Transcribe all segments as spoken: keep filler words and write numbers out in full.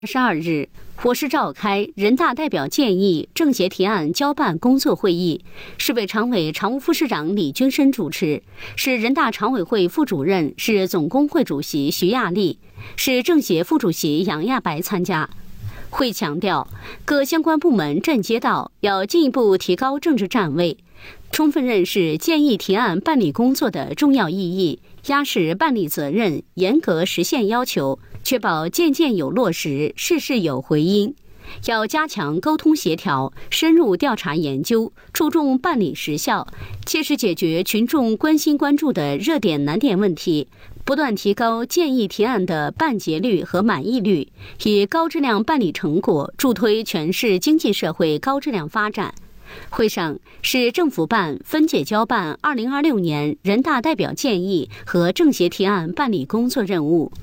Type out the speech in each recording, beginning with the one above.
十二日，火市召开人大代表建议政协提案交办工作会议，市委常委、常务副市长李军深主持，市人大常委会副主任、市总工会主席徐亚丽、市政协副主席杨亚白参加。会强调，各相关部门镇街道要进一步提高政治站位，充分认识建议提案办理工作的重要意义，压实办理责任，严格实现要求，确保件件有落实，事事有回音。要加强沟通协调，深入调查研究，注重办理实效，切实解决群众关心关注的热点难点问题，不断提高建议提案的办结率和满意率，以高质量办理成果助推全市经济社会高质量发展。会上，市政府办分解交办二零二六年人大代表建议和政协提案办理工作任务。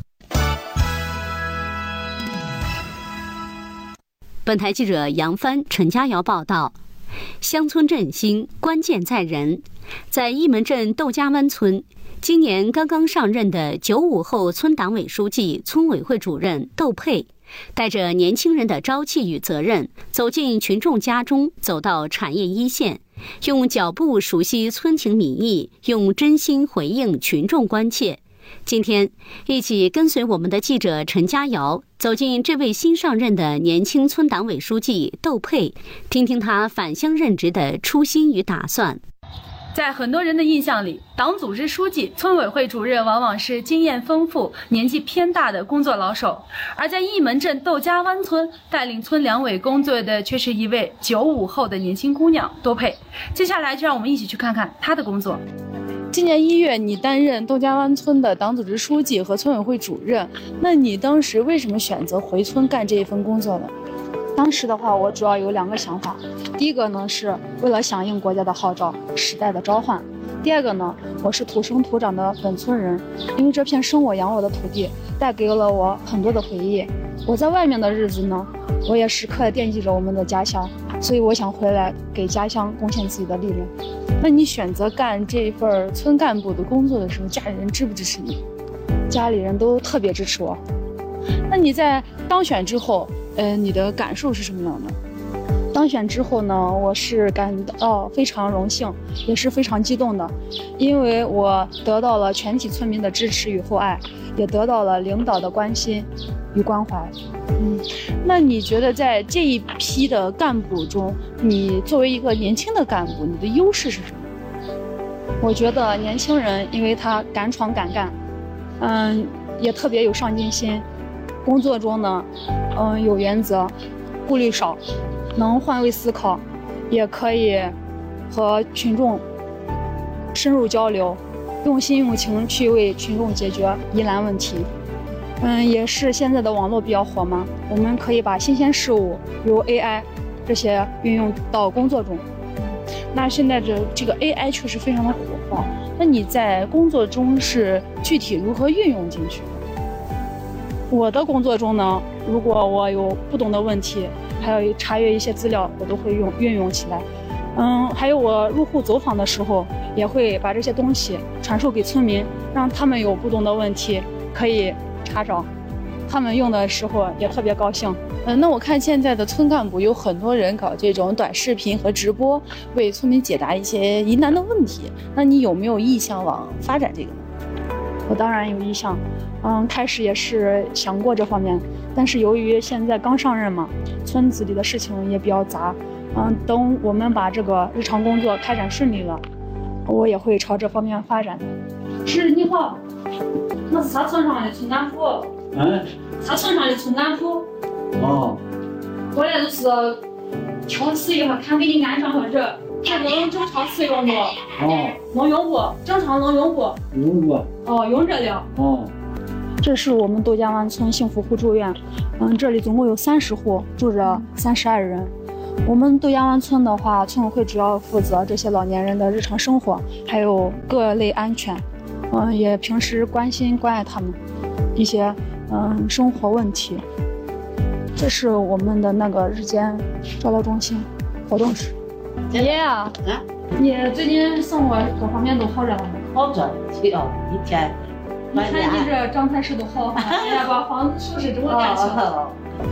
本台记者杨帆、陈佳瑶报道。乡村振兴关键在人，在义门镇窦家湾村，今年刚刚上任的九五后村党委书记、村委会主任窦佩，带着年轻人的朝气与责任，走进群众家中，走到产业一线，用脚步熟悉村情民意，用真心回应群众关切。今天，一起跟随我们的记者陈佳瑶走进这位新上任的年轻村党委书记窦佩，听听他返乡任职的初心与打算。 在很多人的印象里，党组织书记、村委会主任往往是经验丰富、年纪偏大的工作老手，而在义门镇窦家湾村带领村两委工作的却是一位九五后的年轻姑娘窦佩。接下来就让我们一起去看看她的工作。今年一月，你担任窦家湾村的党组织书记和村委会主任，那你当时为什么选择回村干这一份工作呢？ 当时的话，我主要有两个想法。第一个呢，是为了响应国家的号召、时代的召唤；第二个呢，我是土生土长的本村人，因为这片生我养我的土地带给了我很多的回忆。我在外面的日子呢，我也时刻惦记着我们的家乡，所以我想回来给家乡贡献自己的力量。那你选择干这份村干部的工作的时候，家里人支不支持你？家里人都特别支持我。那你在当选之后，呃，你的感受是什么样的？当选之后呢，我是感到非常荣幸，也是非常激动的，因为我得到了全体村民的支持与厚爱，也得到了领导的关心与关怀。嗯，那你觉得在这一批的干部中，你作为一个年轻的干部，你的优势是什么？我觉得年轻人，因为他敢闯敢干，嗯，也特别有上进心，工作中呢，嗯，有原则，顾虑少，能换位思考，也可以和群众深入交流，用心用情去为群众解决疑难问题。嗯，也是现在的网络比较火嘛，我们可以把新鲜事物，比如 A I 这些运用到工作中。那现在这这个 A I 确实非常的火爆，那你在工作中是具体如何运用进去的？我的工作中呢，如果我有不懂的问题，还有查阅一些资料，我都会用运用起来。嗯，还有我入户走访的时候，也会把这些东西传授给村民，让他们有不懂的问题可以查找，他们用的时候也特别高兴。嗯，那我看现在的村干部有很多人搞这种短视频和直播，为村民解答一些疑难的问题。那你有没有意向往发展这个呢？我当然有意向，嗯，开始也是想过这方面，但是由于现在刚上任嘛，村子里的事情也比较杂，嗯，等我们把这个日常工作开展顺利了，我也会朝这方面发展的。是，你好，我是沙村上的村干部。嗯，沙村上的村干部。哦，过来就是敲瓷一下，看给你安上下这。这个能正常使用不？哦，能用不？正常能用不？用不？哦，用着了。哦，这是我们窦家湾村幸福互助院，嗯，这里总共有三十户，住着三十二人。我们窦家湾村的话，村委会主要负责这些老年人的日常生活，还有各类安全，嗯，也平时关心关爱他们一些嗯生活问题。这是我们的那个日间照料中心活动室。姐姐啊，啊，你最近生活各方面都好着了吗？ 好着，只要一天。 你看你这状态是都好哈，哎呀，把房子收拾这么干净。